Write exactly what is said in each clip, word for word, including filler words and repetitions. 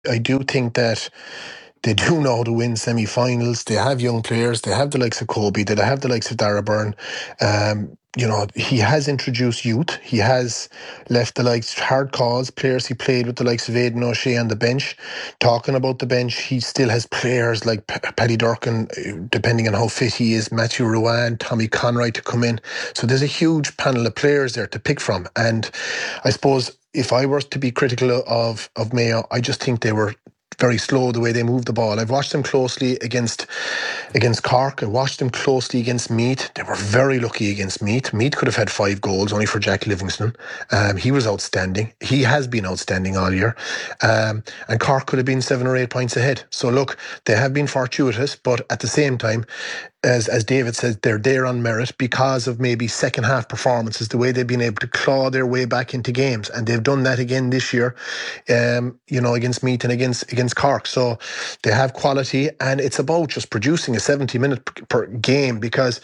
I do think that they do know how to win semi-finals. They have young players. They have the likes of Kobe. They have the likes of Dara Byrne. Um, you know, he has introduced youth. He has left the likes hard calls, players he played with the likes of Aidan O'Shea on the bench. Talking about the bench, he still has players like P- Paddy Durkin, uh, depending on how fit he is, Matthew Ruan, Tommy Conroy to come in. So there's a huge panel of players there to pick from. And I suppose if I were to be critical of, of Mayo, I just think they were very slow the way they move the ball. I've watched them closely against against Cork. I watched them closely against Meath. They were very lucky against Meath. Meath could have had five goals only for Jack Livingston. Um, he was outstanding. He has been outstanding all year. Um, and Cork could have been seven or eight points ahead. So look, they have been fortuitous, but at the same time, as as David says, they're there on merit because of maybe second half performances, the way they've been able to claw their way back into games, and they've done that again this year. Um, you know, against Meath and against against Cork. So they have quality, and it's about just producing a seventy minute per, per game because.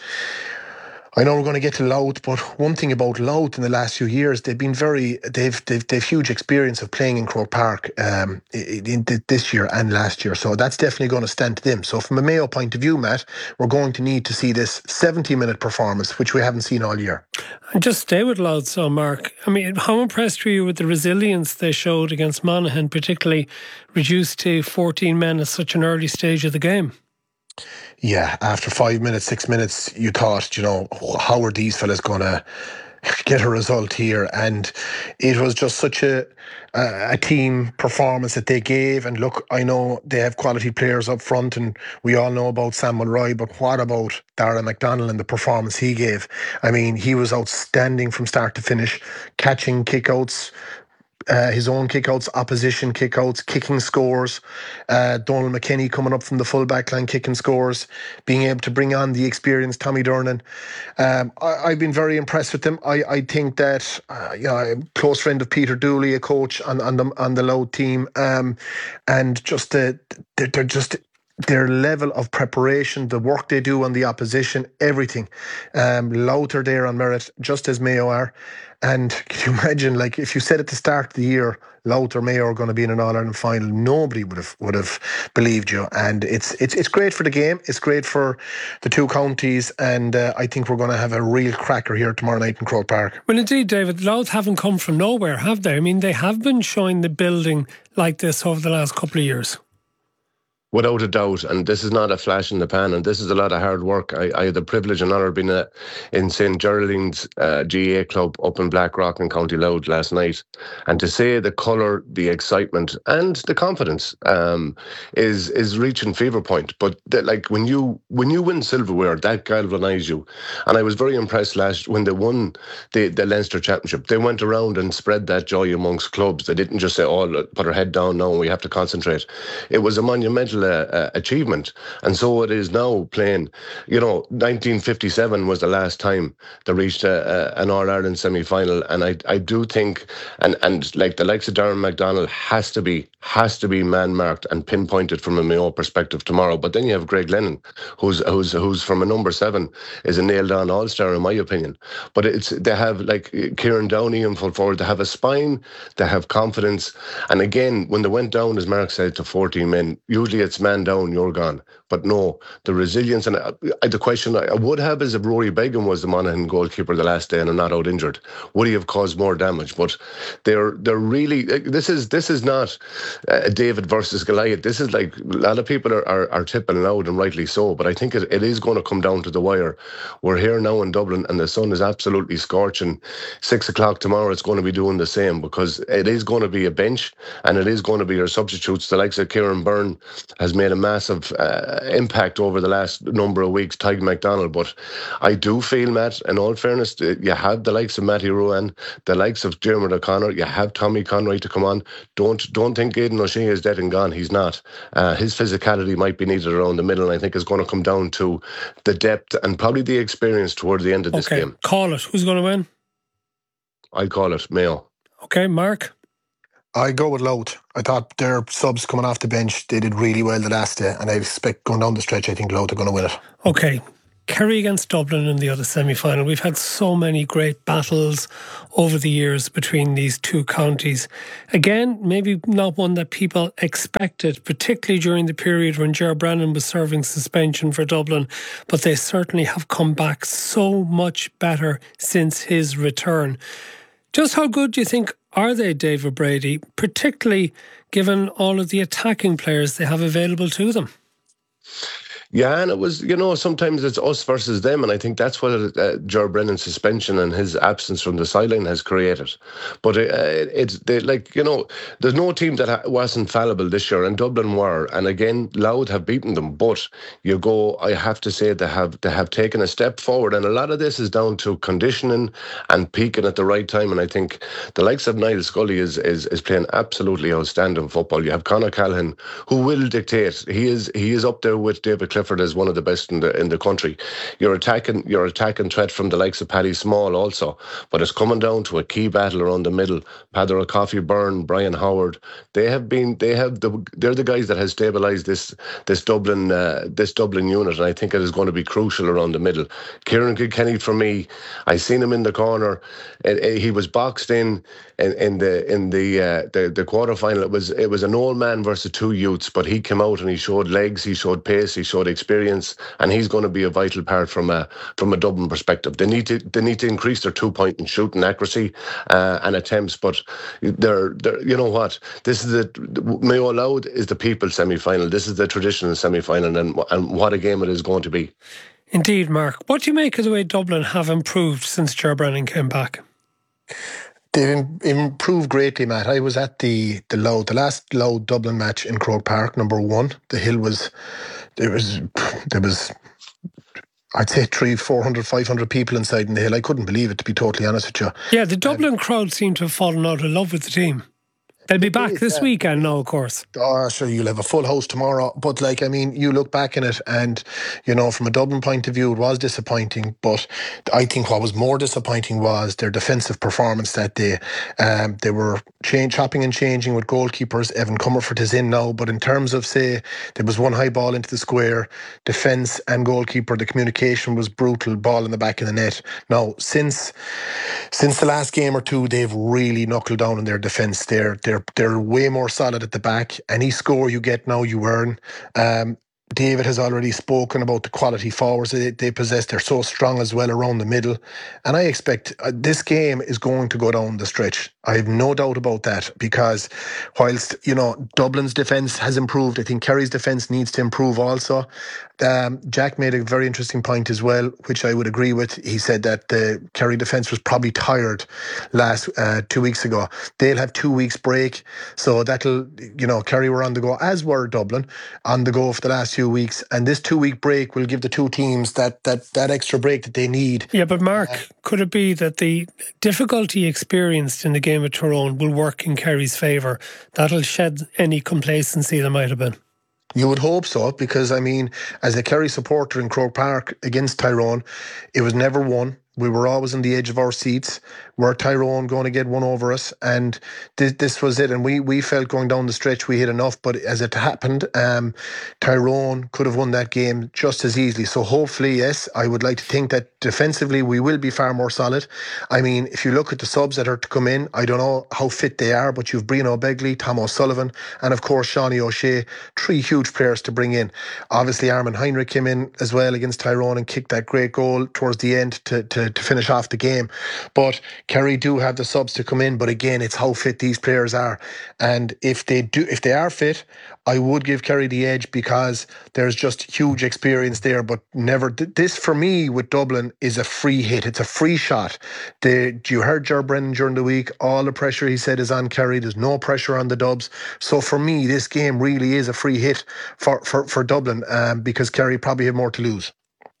I know we're going to get to Louth, but one thing about Louth in the last few years, they've been very, they've they've, they've huge experience of playing in Croke Park um, in, in this year and last year, so that's definitely going to stand to them. So from a Mayo point of view, Matt, we're going to need to see this seventy minute performance, which we haven't seen all year. And just stay with Louth, so Mark. I mean, how impressed were you with the resilience they showed against Monaghan, particularly reduced to fourteen men at such an early stage of the game? Yeah, after five minutes, six minutes, you thought, you know, how are these fellas going to get a result here? And it was just such a, a a team performance that they gave. And look, I know they have quality players up front, and we all know about Sam Mulroy, but what about Darragh MacDonald and the performance he gave? I mean, he was outstanding from start to finish, catching kickouts, uh, his own kickouts, opposition kickouts, kicking scores. Uh, Donald McKenny coming up from the full back line, kicking scores, being able to bring on the experienced Tommy Durnan. Um, I, I've been very impressed with them. I, I think that uh, you know, I'm a close friend of Peter Dooley, a coach on, on the on the Louth team, um, and just the, they're, they're just. Their level of preparation, the work they do on the opposition, everything. Um, Louth are there on merit, just as Mayo are. And can you imagine, like, if you said at the start of the year, Louth or Mayo are going to be in an All-Ireland final, nobody would have would have believed you. And it's it's it's great for the game. It's great for the two counties. And uh, I think we're going to have a real cracker here tomorrow night in Croke Park. Well, indeed, David, Louth haven't come from nowhere, have they? I mean, they have been showing the building like this over the last couple of years. Without a doubt, and this is not a flash in the pan, and this is a lot of hard work. I, I had the privilege and honour of being a, in Saint Geraldine's uh, G A club up in Blackrock in County Louth last night, and to say the colour, the excitement, and the confidence um, is is reaching fever point. But that, like when you when you win silverware, that galvanise you. And I was very impressed last when they won the the Leinster Championship. They went around and spread that joy amongst clubs. They didn't just say, "Oh, put our head down now, we have to concentrate." It was a monumental Uh, achievement, and so it is now playing. You know, nineteen fifty-seven was the last time they reached a, a, an All-Ireland semi-final, and I I do think, and and like the likes of Darren MacDonald has to be has to be man-marked and pinpointed from a Mayo perspective tomorrow. But then you have Greg Lennon, who's who's who's from a number seven, is a nailed-on all-star in my opinion. But it's they have like Kieran Downey in full forward. They have a spine, they have confidence, and again when they went down, as Mark said, to fourteen men, usually it's man down, you're gone. But no, the resilience, and uh, the question I would have is if Rory Begum was the Monaghan goalkeeper the last day and not out injured, would he have caused more damage? But they're they're really, this is this is not uh, David versus Goliath. This is like, a lot of people are, are, are tipping loud, and rightly so, but I think it, it is going to come down to the wire. We're here now in Dublin and the sun is absolutely scorching. Six o'clock tomorrow it's going to be doing the same, because it is going to be a bench and it is going to be your substitutes. The likes of Kieran Byrne has made a massive uh, impact over the last number of weeks, Tig MacDonald. But I do feel, Matt, in all fairness, you have the likes of Matty Ruan, the likes of Dermot O'Connor, you have Tommy Conroy to come on. Don't don't think Aidan O'Shea is dead and gone. He's not. Uh, his physicality might be needed around the middle, and I think it's going to come down to the depth and probably the experience towards the end of this okay. game. Call it. Who's going to win? I'd call it Mayo. Okay, Mark? I go with Louth. I thought their subs coming off the bench, they did really well the last day, and I expect going down the stretch, I think Louth are going to win it. Okay. Kerry against Dublin in the other semi-final. We've had so many great battles over the years between these two counties. Again, maybe not one that people expected, particularly during the period when Ger Brennan was serving suspension for Dublin, but they certainly have come back so much better since his return. Just how good do you think are they, David Brady, particularly given all of the attacking players they have available to them? Yeah, and it was, you know, sometimes it's us versus them, and I think that's what uh, Ger Brennan's suspension and his absence from the sideline has created. But uh, it's they, like, you know, there's no team that ha- wasn't fallible this year, and Dublin were, and again, Louth have beaten them. But you go, I have to say, they have they have taken a step forward, and a lot of this is down to conditioning and peaking at the right time. And I think the likes of Niall Scully is is is playing absolutely outstanding football. You have Conor Callaghan, who will dictate. He is he is up there with David Clifford as one of the best in the in the country. You're attacking you're attacking threat from the likes of Paddy Small also, but it's coming down to a key battle around the middle. Padder Coffey Byrne, Brian Howard, they have been they have the they're the guys that has stabilised this this Dublin uh, this Dublin unit, and I think it is going to be crucial around the middle. Kieran Kilkenny, for me, I seen him in the corner. It, it, he was boxed in in, in the in the uh, the the quarter final. It was it was an old man versus two youths, but he came out and he showed legs, he showed pace, he showed experience, and he's going to be a vital part from a from a Dublin perspective. They need to they need to increase their two point and shooting accuracy uh, and attempts. But they're, they're you know what, this is the Mayo Louth is the people semi final. This is the traditional semi final, and and what a game it is going to be. Indeed, Mark. What do you make of the way Dublin have improved since Ger Brennan came back? They've im- improved greatly, Matt. I was at the the Louth, the last Louth Dublin match in Croke Park, number one. The hill was there was there was I'd say three, four hundred, five hundred people inside in the hill. I couldn't believe it, to be totally honest with you. Yeah, the Dublin um, crowd seemed to have fallen out of love with the team. They'll be back is, this uh, weekend now, of course. Oh, sure, you'll have a full house tomorrow. But, like, I mean, you look back in it and, you know, from a Dublin point of view, it was disappointing. But I think what was more disappointing was their defensive performance that day. Um, they were change, chopping and changing with goalkeepers. Evan Comerford is in now. But in terms of, say, there was one high ball into the square, defence and goalkeeper, the communication was brutal, ball in the back of the net. Now, since since the last game or two, they've really knuckled down on their defence. They're, they're They're way more solid at the back. Any score you get now, you earn. Um, David has already spoken about the quality forwards they, they possess. They're so strong as well around the middle. And I expect uh, this game is going to go down the stretch. I have no doubt about that, because whilst, you know, Dublin's defence has improved, I think Kerry's defence needs to improve also. Um, Jack made a very interesting point as well, which I would agree with. He said that the Kerry defence was probably tired last uh, two weeks ago. They'll have two weeks break, so that'll, you know, Kerry were on the go, as were Dublin, on the go for the last few weeks, and this two week break will give the two teams that that that extra break that they need. Yeah, but Mark, uh, could it be that the difficulty experienced in the game of Tyrone will work in Kerry's favour? That'll shed any complacency there might have been. You would hope so, because, I mean, as a Kerry supporter in Croke Park against Tyrone, it was never won. We were always on the edge of our seats. Were Tyrone going to get one over us? And this, this was it. And we we felt going down the stretch we had enough. But as it happened, um, Tyrone could have won that game just as easily. So hopefully, yes, I would like to think that defensively we will be far more solid. I mean, if you look at the subs that are to come in, I don't know how fit they are, but you've Brian O'Begley, Tom O'Sullivan, and of course Shawnee O'Shea. Three huge players to bring in. Obviously, Armin Heinrich came in as well against Tyrone and kicked that great goal towards the end to, to to finish off the game. But Kerry do have the subs to come in, but again, it's how fit these players are. And if they do, if they are fit, I would give Kerry the edge, because there's just huge experience there. But never, this for me with Dublin is a free hit. It's a free shot. The, you heard Ger Brennan during the week, all the pressure, he said, is on Kerry. There's no pressure on the Dubs. So for me, this game really is a free hit for, for, for Dublin, um, because Kerry probably have more to lose.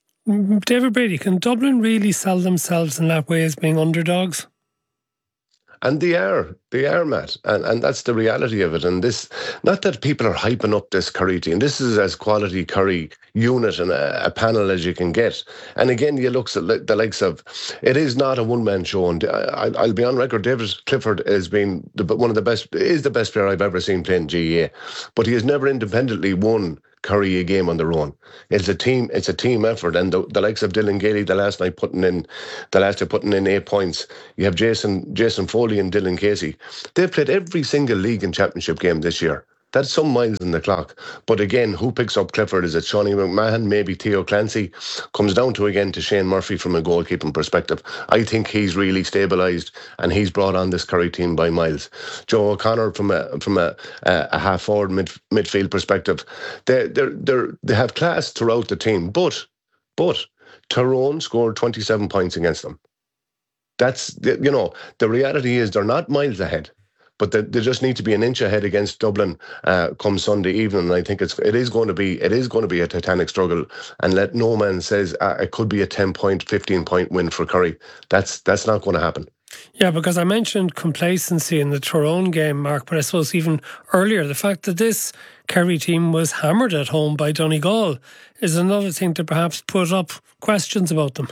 David Brady, can Dublin really sell themselves in that way as being underdogs? And they are. They are, Matt, and, and that's the reality of it. And this, not that people are hyping up this Kerry team. This is as quality Kerry unit and a, a panel as you can get. And again, you look at the likes of, it is not a one-man show. And I, I'll be on record, David Clifford has been the, one of the best, is the best player I've ever seen playing G A A. But he has never independently won Kerry a game on their own. It's a team. It's a team effort, and the, the likes of Dylan Gailey the last night putting in, the last night putting in eight points. You have Jason Jason Foley and Dylan Casey. They've played every single league and championship game this year. That's some miles in the clock. But again, who picks up Clifford? Is it Shawnee McMahon? Maybe Theo Clancy? Comes down to, again, to Shane Murphy from a goalkeeping perspective. I think he's really stabilised and he's brought on this Kerry team by miles. Joe O'Connor from a from a, a half-forward mid, midfield perspective. They they they they have class throughout the team. But, but Tyrone scored twenty-seven points against them. That's, you know, the reality is they're not miles ahead. But they, they just need to be an inch ahead against Dublin uh, come Sunday evening. And I think it's it is going to be it is going to be a titanic struggle. And let no man says uh, it could be a ten point, fifteen point win for Kerry. That's that's not going to happen. Yeah, because I mentioned complacency in the Tyrone game, Mark, but I suppose even earlier, the fact that this Kerry team was hammered at home by Donegal is another thing to perhaps put up questions about them.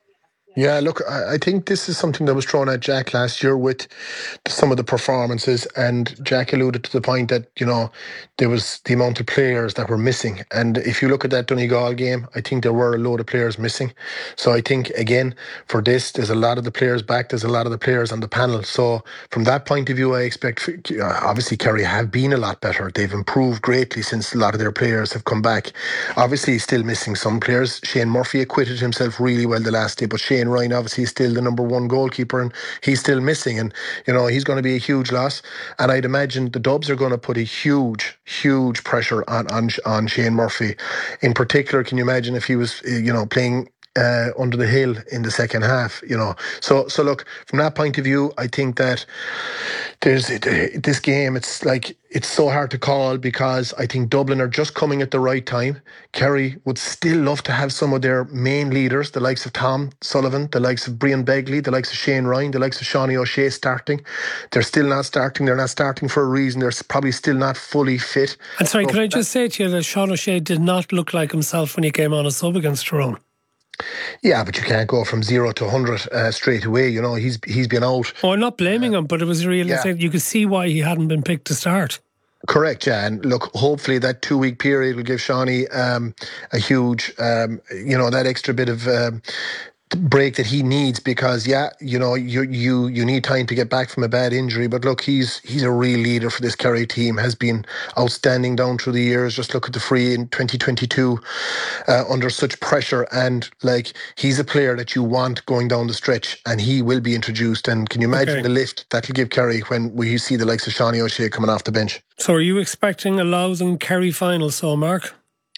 Yeah, look, I think this is something that was thrown at Jack last year with some of the performances, and Jack alluded to the point that, you know, there was the amount of players that were missing. And if you look at that Donegal game, I think there were a load of players missing. So I think, again, for this, there's a lot of the players back, there's a lot of the players on the panel. So from that point of view, I expect, obviously, Kerry have been a lot better. They've improved greatly since a lot of their players have come back. Obviously, still missing some players. Shane Murphy acquitted himself really well the last day, but Shane Ryan obviously is still the number one goalkeeper and he's still missing, and you know he's going to be a huge loss. And I'd imagine the Dubs are going to put a huge huge pressure on on, on Shane Murphy in particular. Can you imagine if he was you know playing Uh, under the hill in the second half, you know. So, so look, from that point of view, I think that there's this game. It's like it's so hard to call because I think Dublin are just coming at the right time. Kerry would still love to have some of their main leaders, the likes of Tom Sullivan, the likes of Brian Begley, the likes of Shane Ryan, the likes of Shawnee O'Shea starting. They're still not starting. They're not starting for a reason. They're probably still not fully fit. And sorry, so, could I just say to you that Sean O'Shea did not look like himself when he came on a sub against Tyrone? Yeah, but you can't go from zero to one hundred uh, straight away. You know, he's he's been out. Oh, I'm not blaming uh, him, but it was realistic. Yeah. You could see why he hadn't been picked to start. Correct, yeah. And look, hopefully that two-week period will give Shawnee um, a huge, um, you know, that extra bit of um, break that he needs because, yeah, you know, you you you need time to get back from a bad injury. But look, he's he's a real leader for this Kerry team, has been outstanding down through the years. Just look at the free in twenty twenty-two uh, under such pressure. And, like, he's a player that you want going down the stretch, and he will be introduced. And can you imagine okay. the lift that'll give Kerry when we see the likes of Shawnee O'Shea coming off the bench? So are you expecting a Louth Kerry final, so, Mark?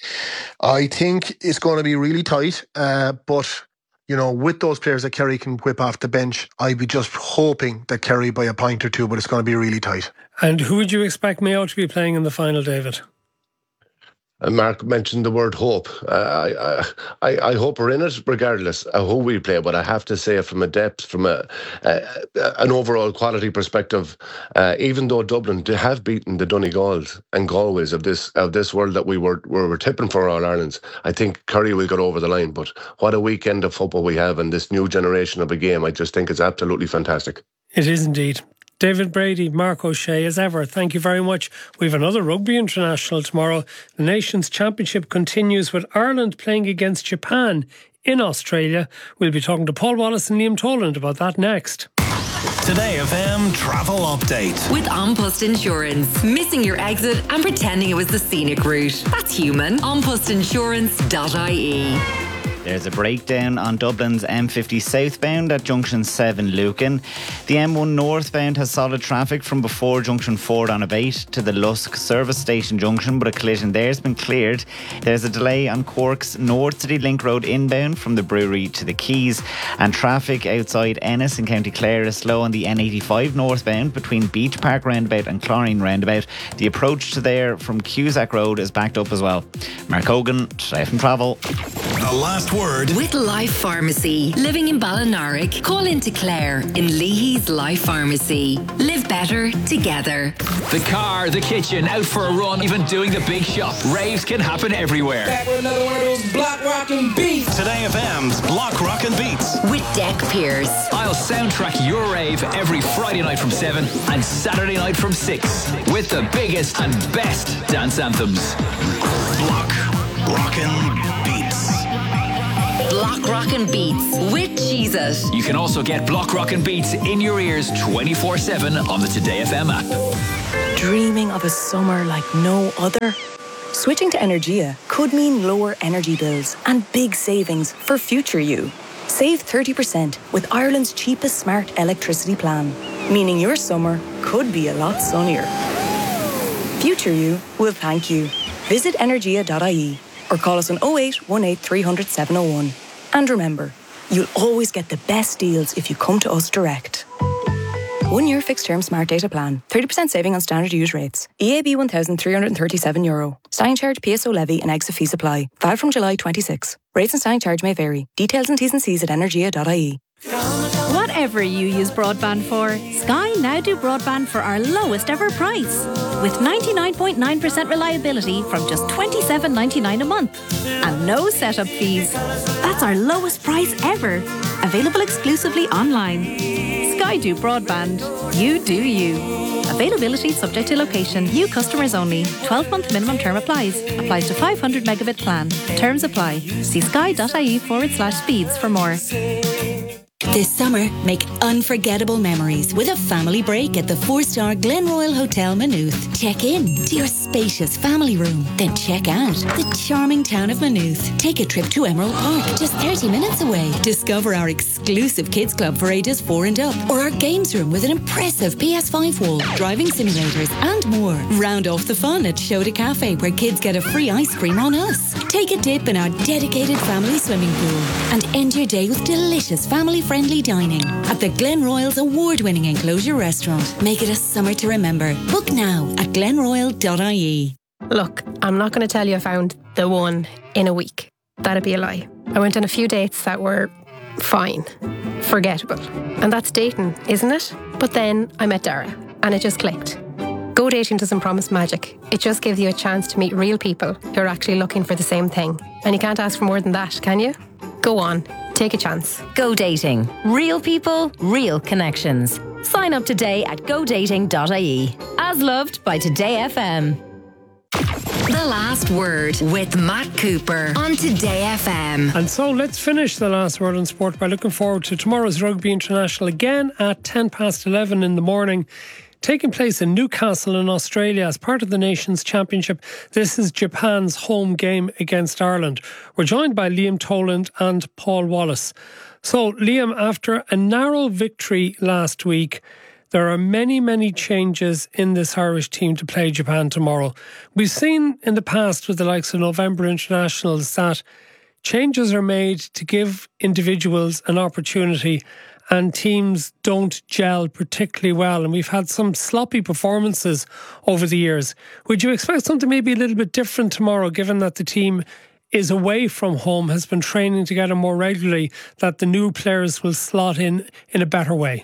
I think it's going to be really tight, uh, but... You know, with those players that Kerry can whip off the bench, I'd be just hoping that Kerry by a point or two, but it's going to be really tight. And who would you expect Mayo to be playing in the final, David? Uh, Mark mentioned the word hope. Uh, I, I I hope we're in it regardless of who we play, but I have to say from a depth, from a, a an overall quality perspective, uh, even though Dublin have beaten the Donegals and Galways of this of this world that we were we were tipping for All Irelands, I think Kerry will get over the line. But what a weekend of football we have and this new generation of a game. I just think it's absolutely fantastic. It is indeed. David Brady, Mark O'Shea, as ever, thank you very much. We have another Rugby International tomorrow. The Nations Championship continues with Ireland playing against Japan in Australia. We'll be talking to Paul Wallace and Liam Toland about that next. Today F M Travel Update. With An Post Insurance. Missing your exit and pretending it was the scenic route. That's human. an post insurance dot I E. There's a breakdown on Dublin's M fifty southbound at Junction seven Lucan. The M one northbound has solid traffic from before Junction Ford on Abate to the Lusk Service Station Junction, but a collision there has been cleared. There's a delay on Cork's North City Link Road inbound from the brewery to the Quays, and traffic outside Ennis in County Clare is slow on the N eighty-five northbound between Beach Park roundabout and Cloneen roundabout. The approach to there from Cusack Road is backed up as well. Mark Hogan, Today F M Travel. The last word with Life Pharmacy. Living in Ballinarick, call into Claire in Leahy's Life Pharmacy. Live better together. The car, the kitchen, out for a run, even doing the big shop. Raves can happen everywhere. Back with another one of those block rockin' beats. Today F M's Block Rockin' Beats with Deck Pierce. I'll soundtrack your rave every Friday night from seven and Saturday night from six with the biggest and best dance anthems. Block Rockin' Beats. Block Rockin' Beats with Cheez-It. You can also get Block Rockin' Beats in your ears twenty-four seven on the Today F M app. Dreaming of a summer like no other? Switching to Energia could mean lower energy bills and big savings for future you. Save thirty percent with Ireland's cheapest smart electricity plan, meaning your summer could be a lot sunnier. Future you will thank you. Visit energia dot I E or call us on oh eight one eight three hundred seven oh one. And remember, you'll always get the best deals if you come to us direct. One year fixed term smart data plan. thirty percent saving on standard use rates. E A B one thousand three hundred thirty-seven euro. Standing charge, P S O levy and exit fees apply. Valid from July twenty-sixth. Rates and standing charge may vary. Details and T's and C's at energia dot I E. Whatever you use broadband for, Sky now do broadband for our lowest ever price. With ninety-nine point nine percent reliability from just twenty-seven ninety-nine a month. And no setup fees. That's our lowest price ever. Available exclusively online. Sky do broadband. You do you. Availability subject to location. New customers only. twelve month minimum term applies. Applies to five hundred megabit plan. Terms apply. See sky dot I E forward slash speeds for more. This summer, make unforgettable memories with a family break at the four-star Glenroyal Hotel Maynooth. Check in to your spacious family room, then check out the charming town of Maynooth. Take a trip to Emerald Park, just thirty minutes away. Discover our exclusive kids club for ages four and up, or our games room with an impressive P S five wall, driving simulators, and more. Round off the fun at Shoda Cafe, where kids get a free ice cream on us. Take a dip in our dedicated family swimming pool, and end your day with delicious family-friendly dining at the Glenroyal's award-winning enclosure restaurant. Make it a summer to remember. Book now at glenroyal dot I E. Look, I'm not going to tell you I found the one in a week. That'd be a lie. I went on a few dates that were fine, forgettable. And that's dating, isn't it? But then I met Dara, and it just clicked. Go Dating doesn't promise magic. It just gives you a chance to meet real people who are actually looking for the same thing. And you can't ask for more than that, can you? Go on, take a chance. Go Dating. Real people, real connections. Sign up today at go dating dot I E. As loved by Today F M. The Last Word with Matt Cooper on Today F M. And so let's finish The Last Word on Sport by looking forward to tomorrow's Rugby International again at ten past eleven in the morning. Taking place in Newcastle in Australia as part of the Nations Championship. This is Japan's home game against Ireland. We're joined by Liam Toland and Paul Wallace. So, Liam, after a narrow victory last week, there are many, many changes in this Irish team to play Japan tomorrow. We've seen in the past with the likes of November Internationals that changes are made to give individuals an opportunity and teams don't gel particularly well. And we've had some sloppy performances over the years. Would you expect something maybe a little bit different tomorrow, given that the team is away from home, has been training together more regularly, that the new players will slot in in a better way?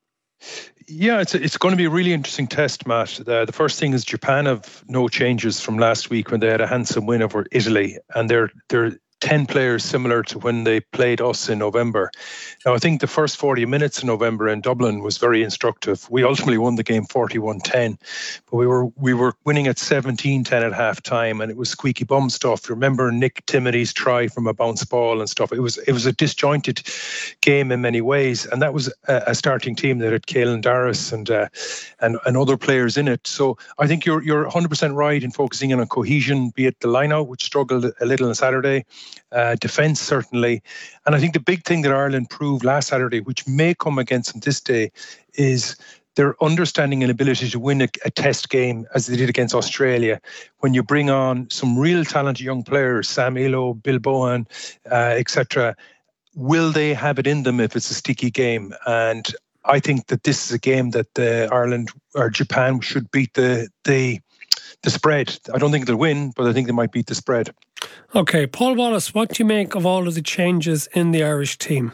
Yeah, it's it's going to be a really interesting test, Matt. Uh, the first thing is Japan have no changes from last week when they had a handsome win over Italy, and they're they're ten players similar to when they played us in November. Now, I think the first forty minutes in November in Dublin was very instructive. We ultimately won the game forty-one ten, but we were we were winning at seventeen ten at half time, and it was squeaky bum stuff. Remember Nick Timothy's try from a bounce ball and stuff. It was it was a disjointed game in many ways, and that was a, a starting team that had Caelan Darras and uh, and and other players in it. So I think you're you're one hundred percent right in focusing in on cohesion, be it the line-out, which struggled a little on Saturday, uh, defence certainly, and I think the big thing that Ireland proved last Saturday, which may come against them this day, is their understanding and ability to win a, a test game as they did against Australia. When you bring on some real talented young players, Sam Elo, Bill Bohan, uh, et cetera, will they have it in them if it's a sticky game? And I think that this is a game that uh, Ireland or Japan should beat the the the spread. I don't think they'll win, but I think they might beat the spread. Okay, Paul Wallace, what do you make of all of the changes in the Irish team?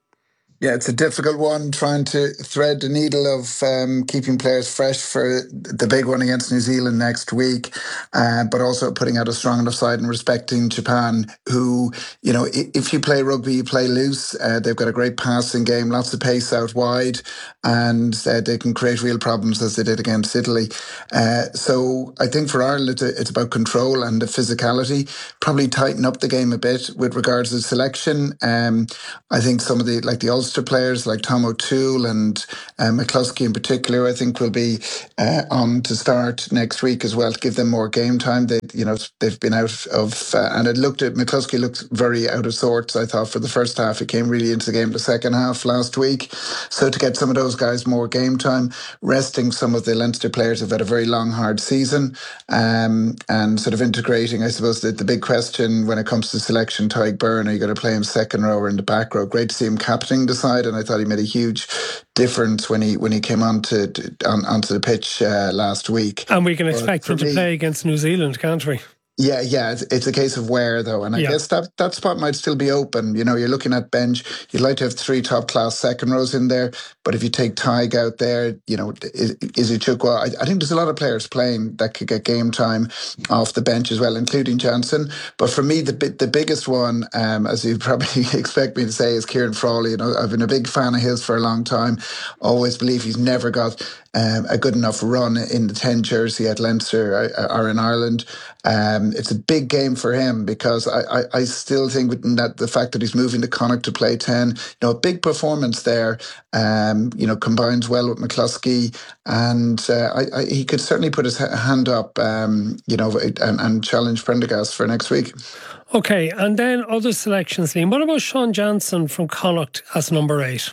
Yeah, it's a difficult one, trying to thread the needle of um, keeping players fresh for the big one against New Zealand next week, uh, but also putting out a strong enough side and respecting Japan, who, you know, if you play rugby, you play loose. Uh, they've got a great passing game, lots of pace out wide, and uh, they can create real problems as they did against Italy. Uh, so I think for Ireland, it's, a, it's about control and the physicality. Probably tighten up the game a bit with regards to selection. Um, I think some of the, like the Ulster players like Tom O'Toole and uh, McCluskey in particular, I think will be uh, on to start next week as well to give them more game time. They, you know, they've been out of, uh, and it looked at McCluskey looked very out of sorts. I thought for the first half, he came really into the game the second half last week. So to get some of those guys more game time, resting some of the Leinster players who've had a very long, hard season, um, and sort of integrating, I suppose, the, the big question when it comes to selection, Tadhg Beirne, are you going to play him second row or in the back row? Great to see him captaining the side, and I thought he made a huge difference when he when he came onto to, on, onto the pitch uh, last week. And we can expect him to me, play against New Zealand, can't we? Yeah, yeah, it's, it's a case of where, though. And I yeah. guess that, that spot might still be open. You know, you're looking at bench. You'd like to have three top-class second rows in there. But if you take Tadhg out there, you know, is, is it Chukwa? I, I think there's a lot of players playing that could get game time off the bench as well, including Johnson. But for me, the the biggest one, um, as you probably expect me to say, is Kieran Frawley. You know, I've been a big fan of his for a long time. Always believe he's never got um, a good enough run in the ten jersey at Leinster or, or in Ireland. Um, it's a big game for him because I, I, I still think with that the fact that he's moving to Connacht to play ten, you know, a big performance there, um, you know, combines well with McCluskey, and uh, I, I, he could certainly put his hand up, um, you know, and, and challenge Prendergast for next week. Okay, and then other selections, Liam. What about Sean Jansen from Connacht as number eight?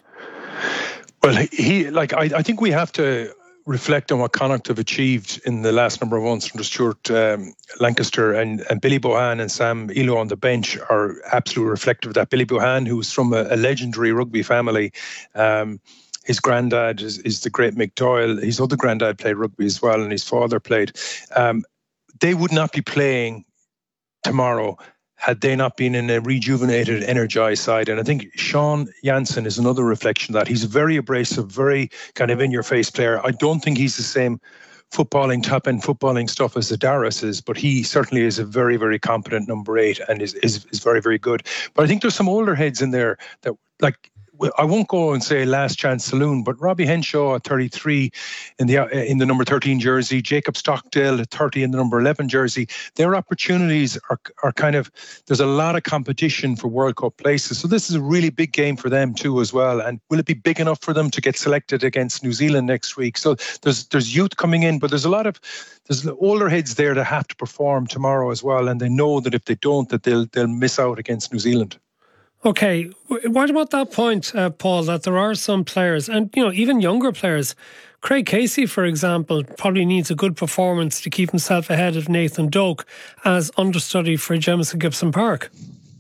Well, he like I, I think we have to reflect on what Connacht have achieved in the last number of months under Stuart um, Lancaster, and, and Billy Bohan and Sam Elo on the bench are absolutely reflective of that. Billy Bohan, who's from a, a legendary rugby family, um, his granddad is, is the great Mick Doyle. His other granddad played rugby as well, and his father played. Um, they would not be playing tomorrow had they not been in a rejuvenated, energised side. And I think Sean Jansen is another reflection of that. He's a very abrasive, very kind of in-your-face player. I don't think he's the same footballing, top-end footballing stuff as the Darius is, but he certainly is a very, very competent number eight and is, is, is very, very good. But I think there's some older heads in there that, like, I won't go and say last chance saloon, but Robbie Henshaw at thirty-three in the in the number thirteen jersey, Jacob Stockdale at thirty in the number eleven jersey. Their opportunities are are kind of, there's a lot of competition for World Cup places. So this is a really big game for them too as well. And will it be big enough for them to get selected against New Zealand next week? So there's there's youth coming in, but there's a lot of there's older heads there that have to perform tomorrow as well. And they know that if they don't, that they'll they'll miss out against New Zealand. Okay, what about that point, uh, Paul, that there are some players, and you know, even younger players, Craig Casey, for example, probably needs a good performance to keep himself ahead of Nathan Doak as understudy for Jamison Gibson Park.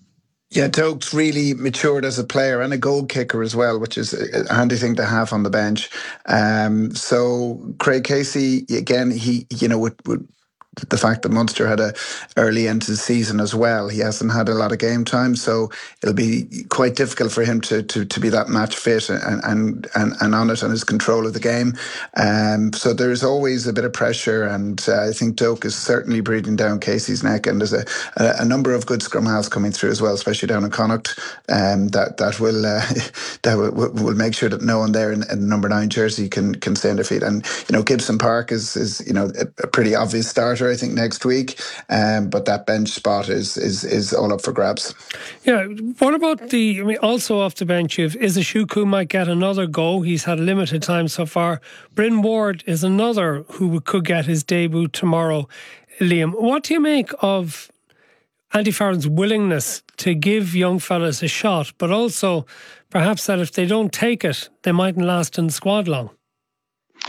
Yeah, Doak's really matured as a player and a goal kicker as well, which is a handy thing to have on the bench. Um, so Craig Casey, again, he, you know, would, would the fact that Munster had a early end to the season as well, he hasn't had a lot of game time, so it'll be quite difficult for him to to, to be that match fit and, and and and on it and his control of the game. Um, so there's always a bit of pressure, and uh, I think Doak is certainly breathing down Casey's neck. And there's a, a, a number of good scrum halves coming through as well, especially down in Connacht. Um, that that will uh, that will, will make sure that no one there in, in the number nine jersey can can stay on their feet. And you know, Gibson Park is is you know a, a pretty obvious starter, I think, next week, um, but that bench spot is is is all up for grabs. Yeah, what about the, I mean, also off the bench, if Izashuku might get another go. He's had limited time so far. Bryn Ward is another who could get his debut tomorrow. Liam, what do you make of Andy Farron's willingness to give young fellas a shot, but also perhaps that if they don't take it, they mightn't last in the squad long?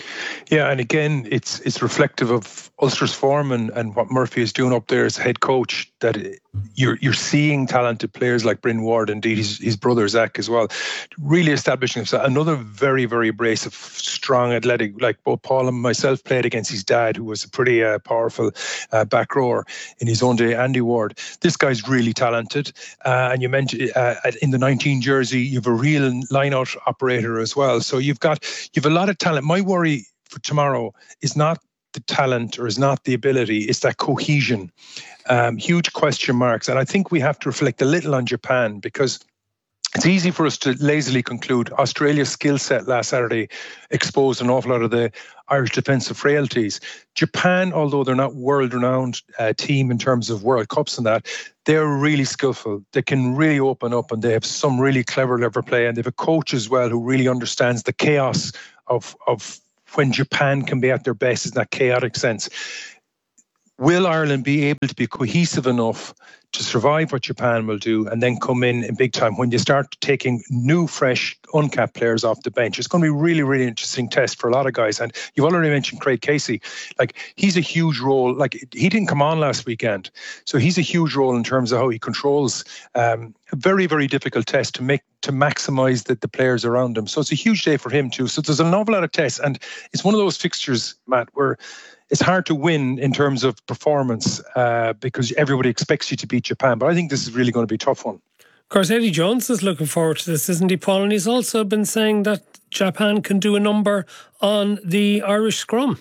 Yeah, and again, it's it's reflective of Ulster's form and, and what Murphy is doing up there as head coach, that you're you're seeing talented players like Bryn Ward, indeed his, his brother Zach as well, really establishing himself. Another very, very abrasive, strong, athletic, like both Paul and myself played against his dad, who was a pretty uh, powerful uh, back rower in his own day, Andy Ward. This guy's really talented. Uh, and you mentioned uh, in the nineteen jersey, you have a real line-out operator as well. So you've got, you've a lot of talent. My worry for tomorrow is not the talent or is not the ability, it's that cohesion. Um, huge question marks. And I think we have to reflect a little on Japan, because it's easy for us to lazily conclude Australia's skill set last Saturday exposed an awful lot of the Irish defensive frailties. Japan, although they're not world-renowned uh, team in terms of World Cups and that, they're really skillful. They can really open up, and they have some really clever lever play, and they have a coach as well who really understands the chaos of of when Japan can be at their best in that chaotic sense. Will Ireland be able to be cohesive enough to survive what Japan will do and then come in in big time when you start taking new, fresh, uncapped players off the bench? It's going to be a really, really interesting test for a lot of guys. And you've already mentioned Craig Casey. Like, he's a huge role. Like, he didn't come on last weekend. So he's a huge role in terms of how he controls um, a very, very difficult test to make to maximise the, the players around him. So it's a huge day for him too. So there's an awful lot of tests. And it's one of those fixtures, Matt, where it's hard to win in terms of performance uh, because everybody expects you to beat Japan. But I think this is really going to be a tough one. Of course, Eddie Jones is looking forward to this, isn't he, Paul? And he's also been saying that Japan can do a number on the Irish scrum.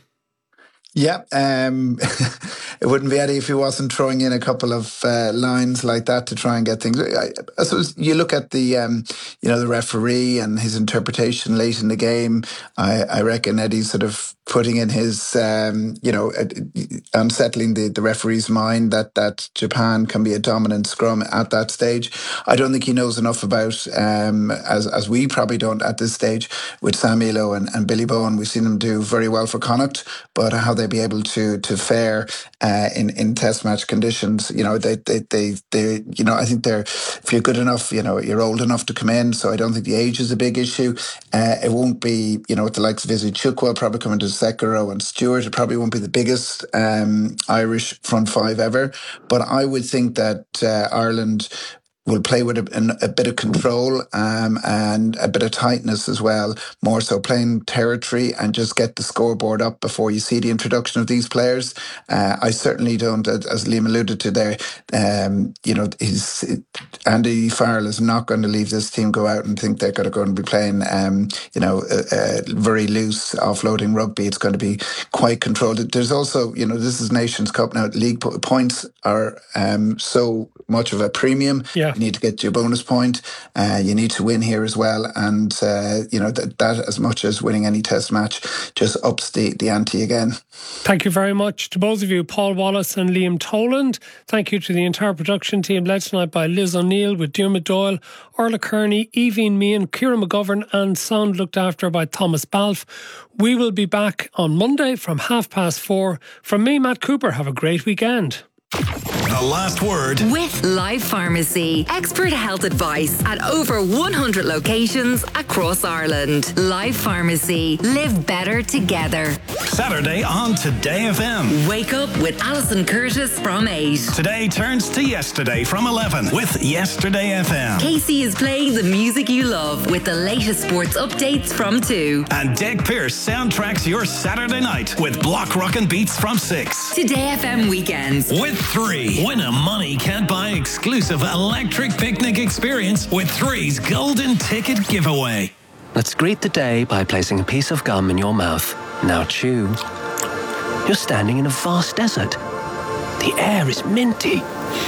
Yeah, um, it wouldn't be Eddie if he wasn't throwing in a couple of uh, lines like that to try and get things. I, I suppose you look at the, um, you know, the referee and his interpretation late in the game. I, I reckon Eddie's sort of putting in his, um, you know, uh, unsettling the, the referee's mind that that Japan can be a dominant scrum at that stage. I don't think he knows enough about, um, as as we probably don't at this stage, with Sam Elo and, and Billy Bowen. We've seen them do very well for Connacht, but how they be able to to fare uh, in in test match conditions, you know, they they they they you know, I think they're, if you're good enough, you know, you're old enough to come in. So I don't think the age is a big issue. Uh, it won't be, you know, with the likes of Izzy Chukwu probably coming to Sekiro and Stewart. It probably won't be the biggest um, Irish front five ever, but I would think that uh, Ireland will play with a, a bit of control um, and a bit of tightness as well, more so playing territory and just get the scoreboard up before you see the introduction of these players. Uh, I certainly don't, as Liam alluded to there, um, you know, he's, Andy Farrell is not going to leave this team go out and think they're going to go and be playing, um, you know, a, a very loose offloading rugby. It's going to be quite controlled. There's also, you know, this is Nations Cup now. League po- points are um, so much of a premium. Yeah. You need to get your bonus point. Uh, you need to win here as well. And, uh, you know, that, that as much as winning any test match just ups the, the ante again. Thank you very much to both of you, Paul Wallace and Liam Toland. Thank you to the entire production team led tonight by Liz O'Neill with Diarmuid Doyle, Orla Kearney, Evie Meehan, Ciara McGovern, and sound looked after by Thomas Balfe. We will be back on Monday from half past four. From me, Matt Cooper, have a great weekend. The last word with Life Pharmacy. Expert health advice at over one hundred locations across Ireland. Life Pharmacy. Live better together. Saturday on Today F M. Wake up with Alison Curtis from eight. Today turns to yesterday from eleven with Yesterday F M. Casey is playing the music you love with the latest sports updates from two. And Dick Pearce soundtracks your Saturday night with Block Rockin' Beats from six. Today F M weekends with three. Win a money can't buy exclusive electric picnic experience with three's golden ticket giveaway. Let's greet the day by placing a piece of gum in your mouth. Now chew. You're standing in a vast desert. The air is minty.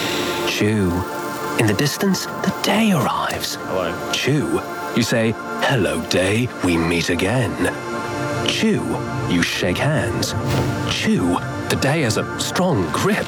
Chew. In the distance, the day arrives. Hello. Chew. You say, hello day, we meet again. Chew. You shake hands. Chew. The day has a strong grip.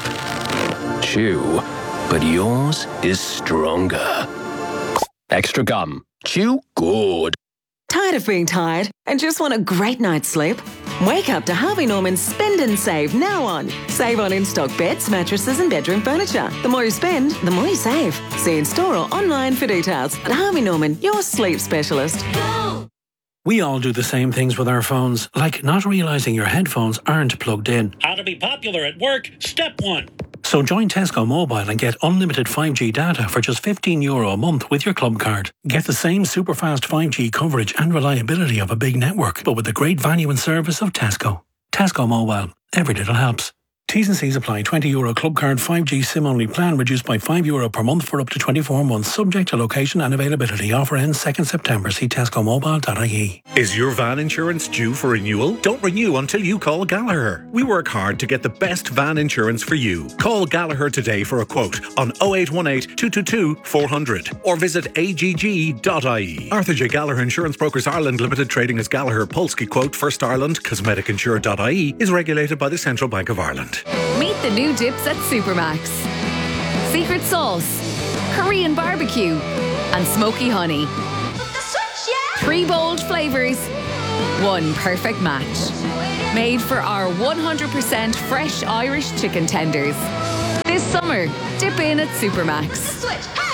Chew. But yours is stronger. Extra gum. Chew good. Tired of being tired and just want a great night's sleep? Wake up to Harvey Norman's Spend and Save now on. Save on in-stock beds, mattresses and bedroom furniture. The more you spend, the more you save. See in store or online for details. At Harvey Norman, your sleep specialist. Go! We all do the same things with our phones, like not realising your headphones aren't plugged in. How to be popular at work, step one. So join Tesco Mobile and get unlimited five G data for just fifteen euro a month with your club card. Get the same super fast five G coverage and reliability of a big network, but with the great value and service of Tesco. Tesco Mobile. Every little helps. T's and C's apply. twenty euro club card five G SIM-only plan reduced by five euro per month for up to twenty-four months, subject to location and availability. Offer ends second September. See tesco mobile dot I E. Is your van insurance due for renewal? Don't renew until you call Gallagher. We work hard to get the best van insurance for you. Call Gallagher today for a quote on oh eight one eight, two two two, four hundred or visit A G G dot I E. Arthur J. Gallagher Insurance Brokers Ireland Limited, trading as Gallagher, Polski Quote, First Ireland, Cosmetic Insure dot I E, is regulated by the Central Bank of Ireland. Meet the new dips at Supermax. Secret sauce, Korean barbecue, and smoky honey. Three bold flavours, one perfect match. Made for our one hundred percent fresh Irish chicken tenders. This summer, dip in at Supermax.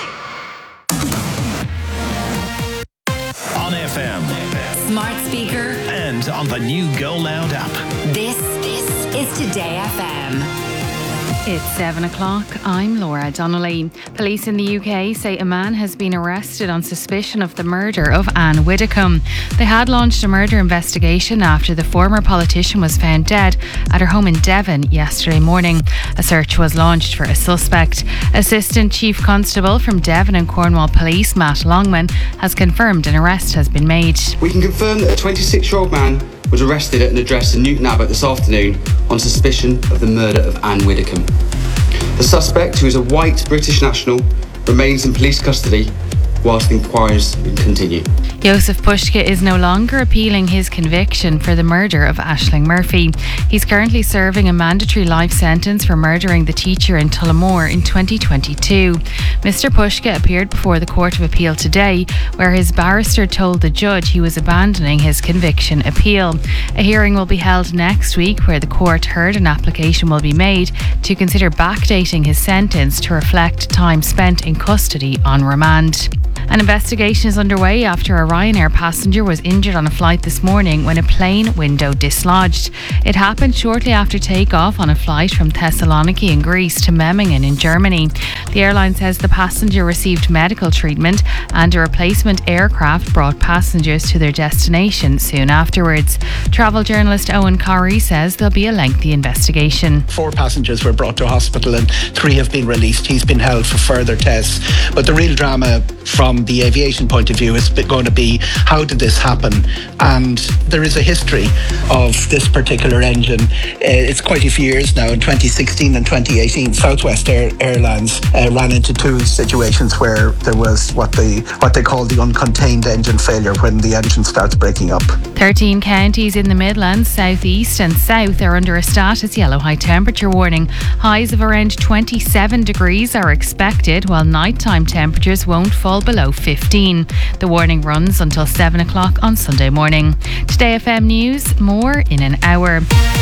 On F M, Smart speaker, and on the new Go Loud app. This, this is Today F M. It's seven o'clock. I'm Laura Donnelly. Police in the U K say a man has been arrested on suspicion of the murder of Anne Widdecombe. They had launched a murder investigation after the former politician was found dead at her home in Devon yesterday morning. A search was launched for a suspect. Assistant Chief Constable from Devon and Cornwall Police, Matt Longman, has confirmed an arrest has been made. We can confirm that a twenty-six-year-old man was arrested at an address in Newton Abbot this afternoon on suspicion of the murder of Anne Widdecombe. The suspect, who is a white British national, remains in police custody whilst the inquiries continue. Joseph Pushka is no longer appealing his conviction for the murder of Aisling Murphy. He's currently serving a mandatory life sentence for murdering the teacher in Tullamore in twenty twenty-two. Mister Pushka appeared before the Court of Appeal today, where his barrister told the judge he was abandoning his conviction appeal. A hearing will be held next week, where the court heard an application will be made to consider backdating his sentence to reflect time spent in custody on remand. An investigation is underway after a Ryanair passenger was injured on a flight this morning when a plane window dislodged. It happened shortly after takeoff on a flight from Thessaloniki in Greece to Memmingen in Germany. The airline says the passenger received medical treatment and a replacement aircraft brought passengers to their destination soon afterwards. Travel journalist Owen Corrie says there'll be a lengthy investigation. Four passengers were brought to hospital and three have been released. He's been held for further tests. But the real drama from the aviation point of view is going to be, how did this happen? And there is a history of this particular engine. Uh, it's quite a few years now. In twenty sixteen and twenty eighteen, Southwest Air, Airlines uh, ran into two situations where there was what they what they call the uncontained engine failure, when the engine starts breaking up. thirteen counties in the Midlands, South East and South are under a status yellow high temperature warning. Highs of around twenty-seven degrees are expected, while nighttime temperatures won't fall below fifteen. The warning runs until seven o'clock on Sunday morning. Today F M News, more in an hour.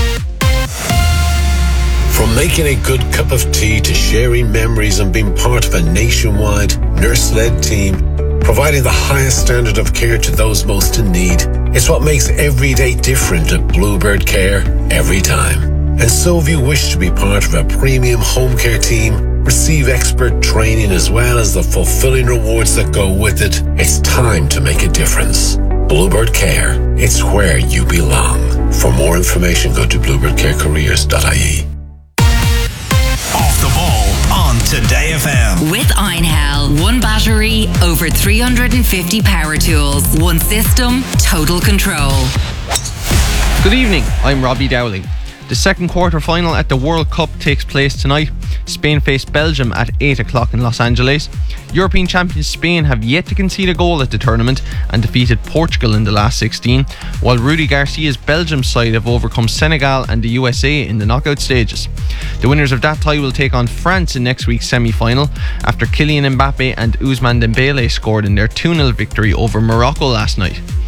From making a good cup of tea to sharing memories and being part of a nationwide nurse-led team, providing the highest standard of care to those most in need, it's what makes every day different at Bluebird Care every time. And so if you wish to be part of a premium home care team, receive expert training as well as the fulfilling rewards that go with it, it's time to make a difference. Bluebird Care, it's where you belong. For more information, go to bluebird care careers dot I E. Off the ball on Today F M. With Einhell, one battery, over three hundred fifty power tools, one system, total control. Good evening, I'm Robbie Dowling. The second quarter final at the World Cup takes place tonight. Spain face Belgium at eight o'clock in Los Angeles. European champions Spain have yet to concede a goal at the tournament and defeated Portugal in the last sixteen, while Rudy Garcia's Belgium side have overcome Senegal and the U S A in the knockout stages. The winners of that tie will take on France in next week's semi-final after Kylian Mbappe and Ousmane Dembele scored in their two nil victory over Morocco last night.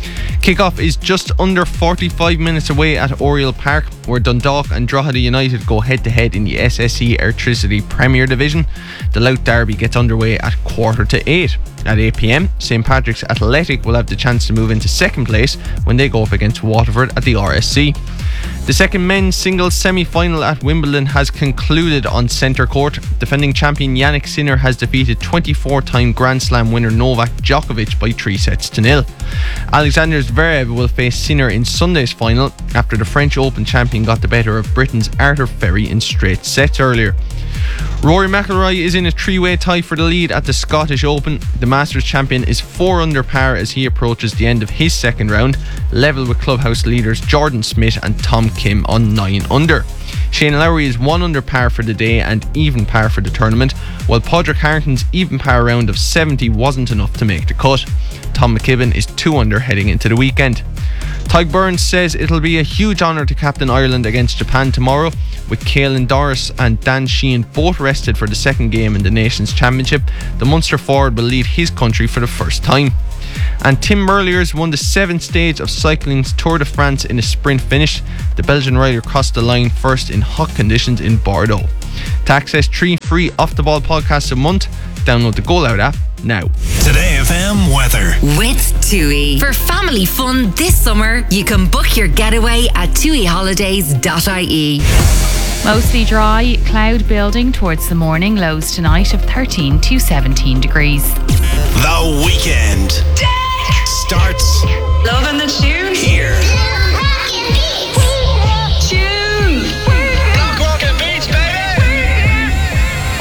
Kickoff is just under forty-five minutes away at Oriel Park, where Dundalk and Drogheda United go head-to-head in the S S E Airtricity Premier Division. The Louth Derby gets underway at quarter to eight. At eight p.m, St Patrick's Athletic will have the chance to move into second place when they go up against Waterford at the R S C. The second men's singles semi-final at Wimbledon has concluded on centre court. Defending champion Yannick Sinner has defeated twenty-four-time Grand Slam winner Novak Djokovic by three sets to nil. Alexander Zverev will face Sinner in Sunday's final after the French Open champion got the better of Britain's Arthur Ferry in straight sets earlier. Rory McIlroy is in a three-way tie for the lead at the Scottish Open. The Masters champion is four under par as he approaches the end of his second round, level with clubhouse leaders Jordan Smith and Tom Kim on nine under. Shane Lowry is one under par for the day and even par for the tournament, while Padraig Harrington's even par round of seventy wasn't enough to make the cut. Tom McKibben is two under heading into the weekend. Tyg Burns says it'll be a huge honour to captain Ireland against Japan tomorrow, with Caelan Doris and Dan Sheehan both rested for the second game in the Nations Championship. The Munster forward will lead his country for the first time. And Tim Merliers won the seventh stage of cycling's Tour de France in a sprint finish. The Belgian rider crossed the line first in hot conditions in Bordeaux. To access three free Off The Ball podcasts a month, download the Go Loud app now. Today F M weather with TUI. For family fun this summer, you can book your getaway at tui holidays dot I E. Mostly dry, cloud building towards the morning, lows tonight of thirteen to seventeen degrees. The weekend starts. Loving the tune.